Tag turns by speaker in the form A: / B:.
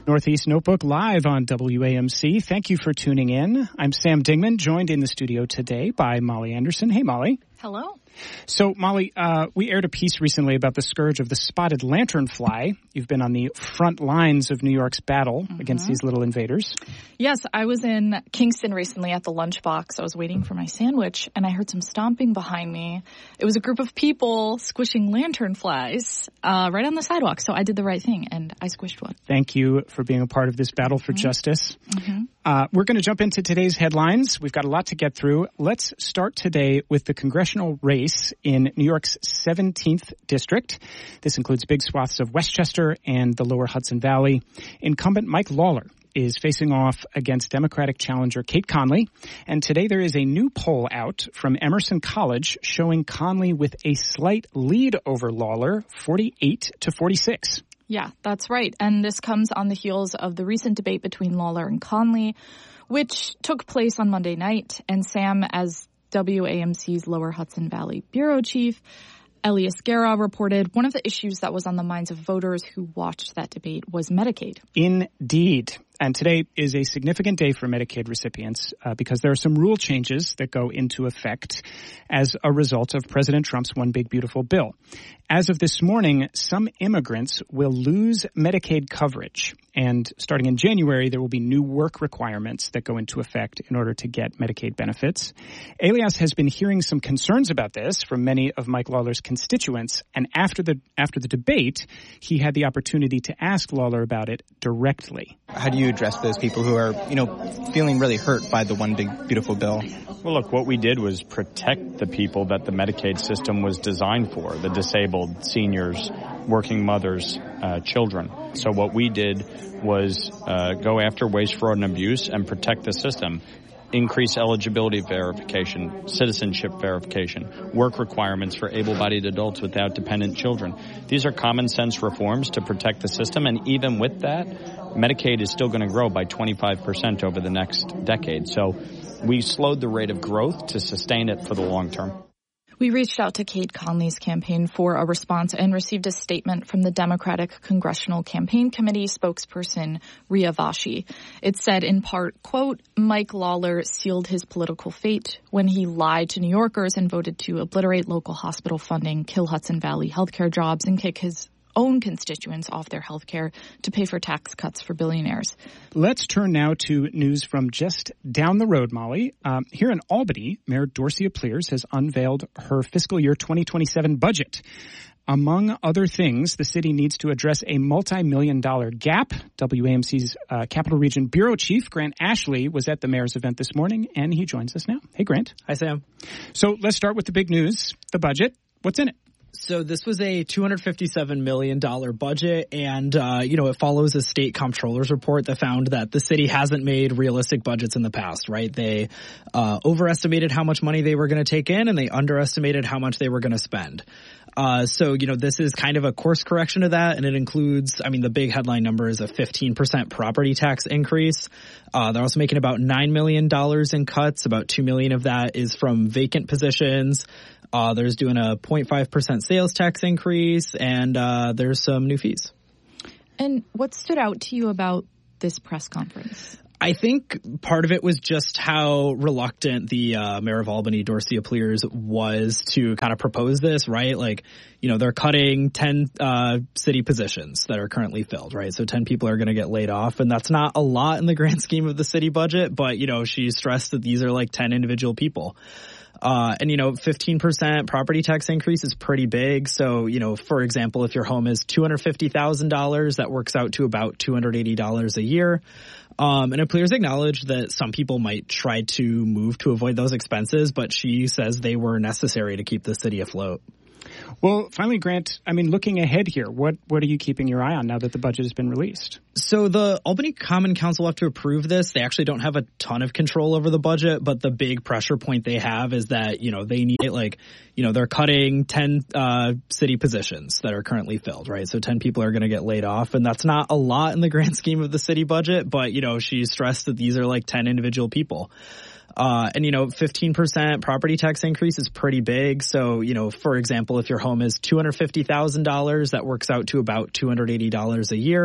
A: Northeast Notebook live on WAMC. Thank you for tuning in. I'm Sam Dingman, joined in the studio today by Molly Anderson. Hey, Molly.
B: Hello.
A: So, Molly, we aired a piece recently about the scourge of the spotted lanternfly. You've been on the front lines of New York's battle against these little invaders.
B: Yes, I was in Kingston recently at the Lunchbox. I was waiting for my sandwich, and I heard some stomping behind me. It was a group of people squishing lanternflies right on the sidewalk. So I did the right thing, and I squished one.
A: Thank you for being a part of this battle for justice. We're going to jump into today's headlines. We've got a lot to get through. Let's start today with the congressional race in New York's 17th district. This includes big swaths of Westchester and the lower Hudson Valley. Incumbent Mike Lawler is facing off against Democratic challenger Kate Conley. And today there is a new poll out from Emerson College showing Conley with a slight lead over Lawler, 48-46.
B: Yeah, that's right. And this comes on the heels of the recent debate between Lawler and Conley, which took place on Monday night. And Sam, as WAMC's Lower Hudson Valley bureau chief, Elias Guerra, reported one of the issues that was on the minds of voters who watched that debate was Medicaid.
A: Indeed. And today is a significant day for Medicaid recipients because there are some rule changes that go into effect as a result of President Trump's One Big Beautiful Bill. As of this morning, some immigrants will lose Medicaid coverage. And starting in January, there will be new work requirements that go into effect in order to get Medicaid benefits. Elias has been hearing some concerns about this from many of Mike Lawler's constituents. And after the debate, he had the opportunity to ask Lawler about it directly.
C: How do you address those people who are, feeling really hurt by the One Big Beautiful Bill?
D: Well, look, what we did was protect the people that the Medicaid system was designed for, the disabled, seniors, working mothers, children. So what we did was go after waste, fraud, and abuse and protect the system. Increase eligibility verification, citizenship verification, work requirements for able-bodied adults without dependent children. These are common sense reforms to protect the system, and even with that, Medicaid is still going to grow by 25% over the next decade. So we slowed the rate of growth to sustain it for the long term.
B: We reached out to Kate Conley's campaign for a response and received a statement from the Democratic Congressional Campaign Committee spokesperson Rhea Vashi. It said in part, quote, Mike Lawler sealed his political fate when he lied to New Yorkers and voted to obliterate local hospital funding, kill Hudson Valley healthcare jobs, and kick his own constituents off their health care to pay for tax cuts for billionaires.
A: Let's turn now to news from just down the road, Molly. Here in Albany, Mayor Dorcia Pliers has unveiled her fiscal year 2027 budget. Among other things, the city needs to address a multi-million-dollar gap. WAMC's Capital Region Bureau Chief, Grant Ashley, was at the mayor's event this morning, and he joins us now. Hey, Grant.
E: Hi, Sam.
A: So let's start with the big news, the budget. What's in it?
E: So this was a $257 million budget, and, it follows a state comptroller's report that found that the city hasn't made realistic budgets in the past, right? They overestimated how much money they were going to take in, and they underestimated how much they were going to spend. This is kind of a course correction to that, and it includes, the big headline number is a 15% property tax increase. They're also making about $9 million in cuts. About $2 million of that is from vacant positions. There's doing a 0.5% sales tax increase, and there's some new fees.
B: And what stood out to you about this press conference?
E: I think part of it was just how reluctant the mayor of Albany, Dorcia Pliers, was to kind of propose this, right? They're cutting 10 city positions that are currently filled, right? So 10 people are going to get laid off, and that's not a lot in the grand scheme of the city budget, but, she stressed that these are like 10 individual people. 15% property tax increase is pretty big. So, for example, if your home is $250,000, that works out to about $280 a year. And Pliers acknowledged that some people might try to move to avoid those expenses, but she says they were necessary to keep the city afloat.
A: Well, finally, Grant, looking ahead here, what are you keeping your eye on now that the budget has been released?
E: So the Albany Common Council have to approve this. They actually don't have a ton of control over the budget, but the big pressure point they have is that, they need it they're cutting 10 city positions that are currently filled, right? So 10 people are going to get laid off, and that's not a lot in the grand scheme of the city budget, but, she stressed that these are like 10 individual people. 15% property tax increase is pretty big. So, for example, if your home is $250,000, that works out to about $280 a year.